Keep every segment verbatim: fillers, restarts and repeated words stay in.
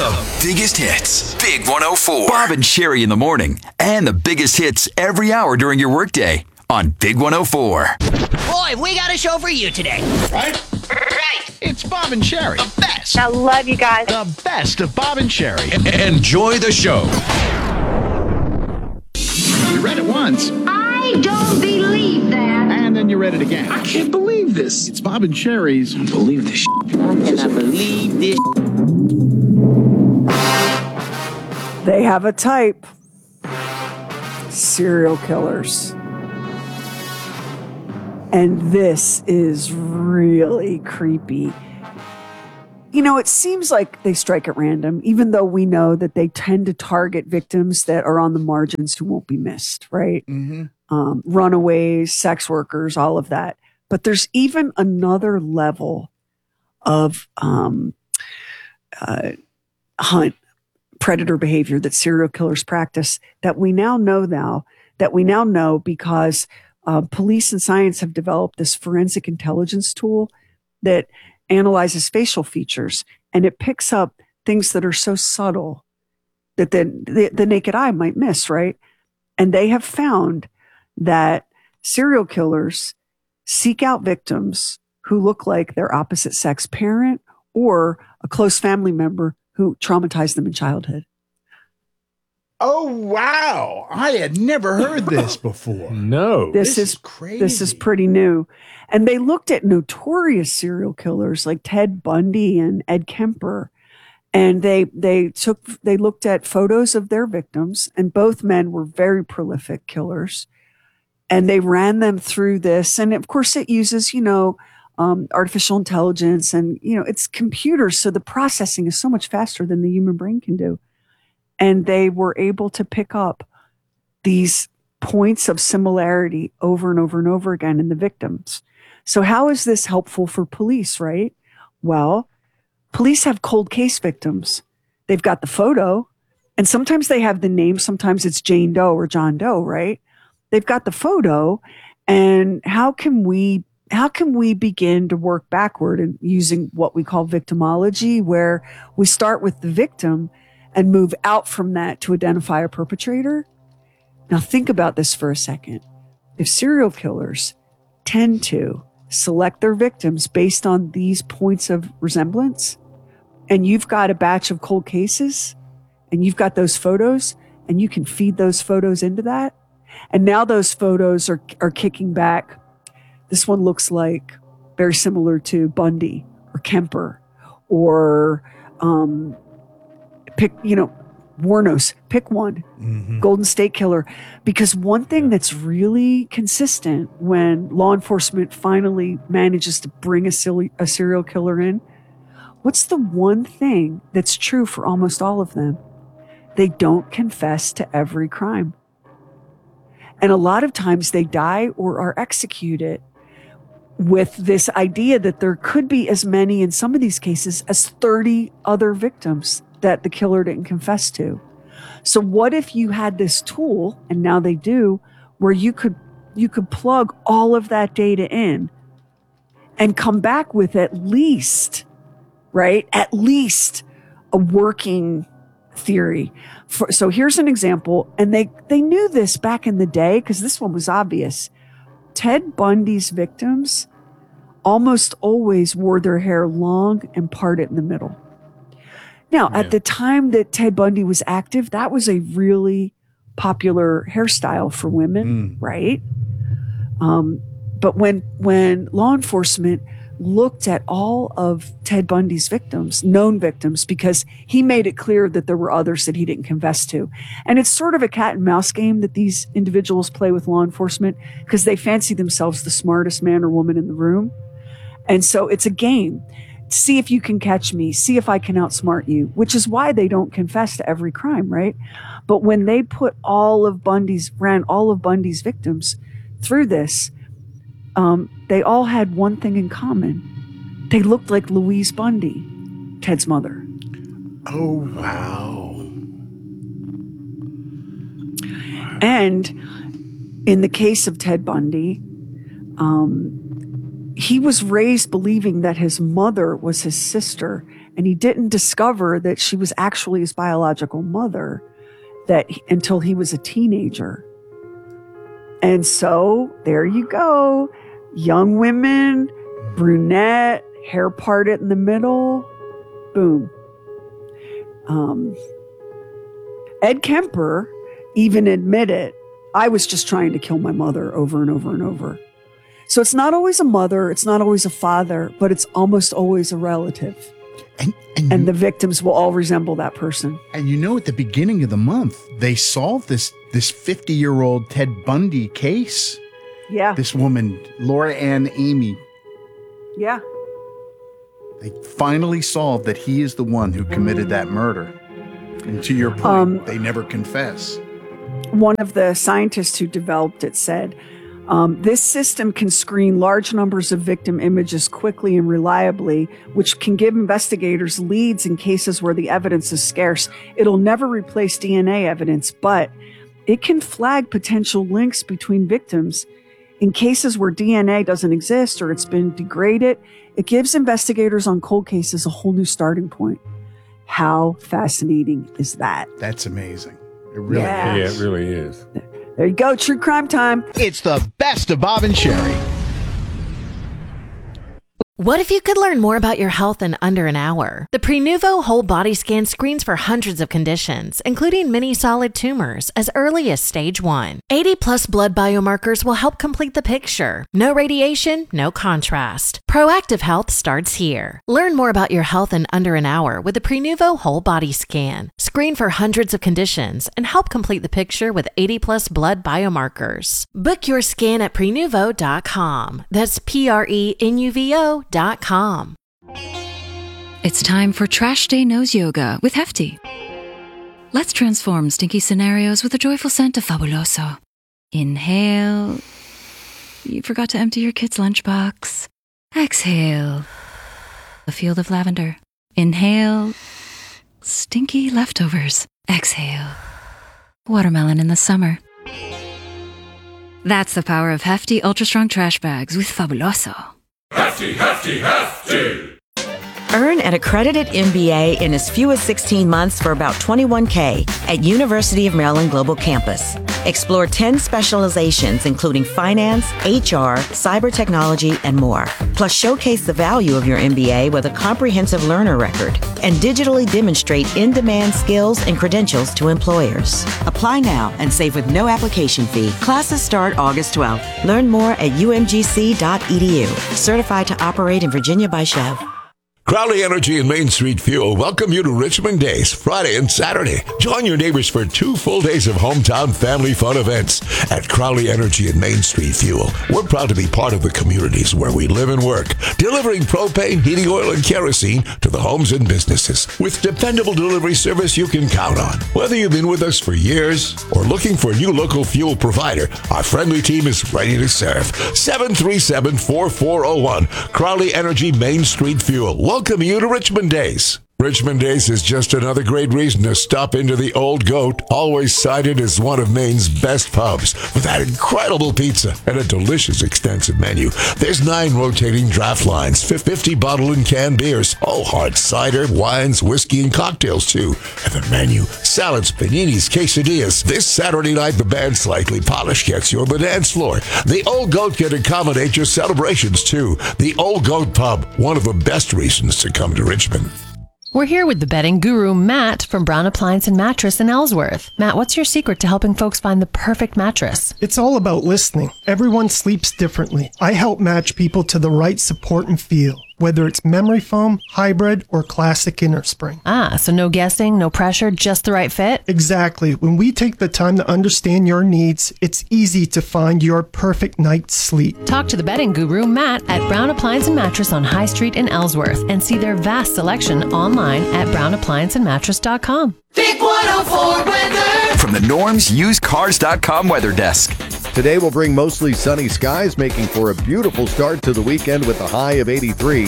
The biggest hits. Big one oh four. Bob and Sherry in the morning. And the biggest hits every hour during your workday on Big one oh four. Boy, we got a show for you today. Right? Right. It's Bob and Sherry. The best. I love you guys. The best of Bob and Sherry. Enjoy the show. You read it once. I don't believe that. And then you read it again. I can't believe this. It's Bob and Sherry's. I don't believe this shit. I cannot believe this. They have a type. Serial killers. And this is really creepy. You know, it seems like they strike at random, even though we know that they tend to target victims that are on the margins who won't be missed, right? Mm-hmm. Um, runaways, sex workers, all of that. But there's even another level of um, uh, hunt, predator behavior that serial killers practice that we now know now, that we now know because uh, police and science have developed this forensic intelligence tool that analyzes facial features, and it picks up things that are so subtle that the, the, the naked eye might miss, right? And they have found that serial killers seek out victims who look like their opposite sex parent or a close family member who traumatized them in childhood. Oh, wow. I had never heard this before. No. This, This is, is crazy. This is pretty new. And they looked at notorious serial killers like Ted Bundy and Ed Kemper. And they they took they looked at photos of their victims, and both men were very prolific killers. And they ran them through this. And of course it uses, you know, um, artificial intelligence and, you know, it's computers. So the processing is so much faster than the human brain can do. And they were able to pick up these points of similarity over and over and over again in the victims. So how is this helpful for police, right? Well, police have cold case victims. They've got the photo, and sometimes they have the name. Sometimes it's Jane Doe or John Doe, right? They've got the photo, and how can we how can we begin to work backward and using what we call victimology, where we start with the victim and move out from that to identify a perpetrator? Now think about this for a second. If serial killers tend to select their victims based on these points of resemblance, and you've got a batch of cold cases, and you've got those photos, and you can feed those photos into that, and now those photos are, are kicking back. This one looks like very similar to Bundy or Kemper or um, pick, you know, Warnos, pick one, mm-hmm. Golden State Killer. Because one thing that's really consistent when law enforcement finally manages to bring a, sil- a serial killer in, what's the one thing that's true for almost all of them? They don't confess to every crime. And a lot of times they die or are executed with this idea that there could be as many in some of these cases as thirty other victims that the killer didn't confess to. So what if you had this tool, and now they do, where you could you could plug all of that data in and come back with at least, right, at least a working theory. For, so here's an example, and they, they knew this back in the day because this one was obvious. Ted Bundy's victims almost always wore their hair long and parted in the middle. Now, yeah. At the time that Ted Bundy was active, that was a really popular hairstyle for women, mm. right? Um, but when when law enforcement looked at all of Ted Bundy's victims, known victims, because he made it clear that there were others that he didn't confess to. And it's sort of a cat and mouse game that these individuals play with law enforcement because they fancy themselves the smartest man or woman in the room. And so it's a game. See if you can catch me. See if I can outsmart you, which is why they don't confess to every crime, right? But when they put all of Bundy's, ran all of Bundy's victims through this, um, they all had one thing in common. They looked like Louise Bundy, Ted's mother. Oh, wow. And in the case of Ted Bundy, um, he was raised believing that his mother was his sister And he didn't discover that she was actually his biological mother that until he was a teenager. And so there you go. Young women, brunette, hair parted in the middle. Boom. Um, Ed Kemper even admitted, I was just trying to kill my mother over and over and over. So it's not always a mother, it's not always a father, but it's almost always a relative. And, and, And you, the victims will all resemble that person. and you know, at the beginning of the month, they solved this this fifty-year-old Ted Bundy case. Yeah. This woman, Laura Ann Amy, Yeah. they finally solved that he is the one who committed that murder. And to your point, Um, they never confess. One of the scientists who developed it said, um, this system can screen large numbers of victim images quickly and reliably, which can give investigators leads in cases where the evidence is scarce. It'll never replace D N A evidence, but it can flag potential links between victims. In cases where D N A doesn't exist or it's been degraded, it gives investigators on cold cases a whole new starting point. How fascinating is that? That's amazing. It really Yeah. Yeah, is. it really is. There you go, true crime time. It's the best of Bob and Sherry. What if you could learn more about your health in under an hour? The Prenuvo Whole Body Scan screens for hundreds of conditions, including many solid tumors, as early as stage one. eighty plus blood biomarkers will help complete the picture. No radiation, no contrast. Proactive health starts here. Learn more about your health in under an hour with the Prenuvo Whole Body Scan. Screen for hundreds of conditions and help complete the picture with eighty plus blood biomarkers. Book your scan at prenuvo dot com. That's P R E N U V O dot com. It's time for Trash Day Nose Yoga with Hefty. Let's transform stinky scenarios with a joyful scent of Fabuloso. Inhale. You forgot to empty your kid's lunchbox. Exhale. A field of lavender. Inhale. Stinky leftovers. Exhale. Watermelon in the summer. That's the power of Hefty Ultra Strong Trash Bags with Fabuloso. Hefty, hefty, hefty! Earn an accredited M B A in as few as sixteen months for about twenty-one K at University of Maryland Global Campus. Explore ten specializations, including finance, H R, cyber technology, and more. Plus, showcase the value of your M B A with a comprehensive learner record and digitally demonstrate in-demand skills and credentials to employers. Apply now and save with no application fee. Classes start August twelfth. Learn more at U M G C dot E D U. Certified to operate in Virginia by Chev. Crowley Energy and Main Street Fuel welcome you to Richmond Days, Friday and Saturday. Join your neighbors for two full days of hometown family fun events at Crowley Energy and Main Street Fuel. We're proud to be part of the communities where we live and work, delivering propane, heating oil, and kerosene to the homes and businesses with dependable delivery service you can count on. Whether you've been with us for years or looking for a new local fuel provider, our friendly team is ready to serve. seven three seven, four four zero one, Crowley Energy Main Street Fuel. Welcome you to Richmond Days. Richmond Days is just another great reason to stop into the Old Goat, always cited as one of Maine's best pubs, with that incredible pizza and a delicious extensive menu. There's nine rotating draft lines, fifty bottle and canned beers, oh, hard cider, wines, whiskey, and cocktails too. And the menu, salads, paninis, quesadillas. This Saturday night, the band Slightly Polished gets you on the dance floor. The Old Goat can accommodate your celebrations too. The Old Goat Pub, one of the best reasons to come to Richmond. We're here with the bedding guru, Matt, from Brown Appliance and Mattress in Ellsworth. Matt, what's your secret to helping folks find the perfect mattress? It's all about listening. Everyone sleeps differently. I help match people to the right support and feel, whether it's memory foam, hybrid, or classic innerspring. Ah, so no guessing, no pressure, just the right fit? Exactly. When we take the time to understand your needs, it's easy to find your perfect night's sleep. Talk to the bedding guru, Matt, at Brown Appliance and Mattress on High Street in Ellsworth and see their vast selection online at brown appliance and mattress dot com. Big one oh four weather from the Norms Used Cars dot com weather desk. Today will bring mostly sunny skies, making for a beautiful start to the weekend with a high of eighty-three.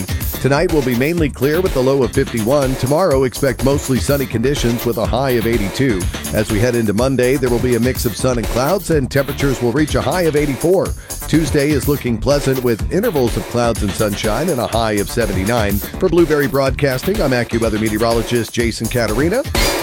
Tonight will be mainly clear with a low of fifty-one. Tomorrow, expect mostly sunny conditions with a high of eighty-two. As we head into Monday, there will be a mix of sun and clouds, and temperatures will reach a high of eighty-four. Tuesday is looking pleasant with intervals of clouds and sunshine and a high of seventy-nine. For Blueberry Broadcasting, I'm AccuWeather meteorologist Jason Caterina.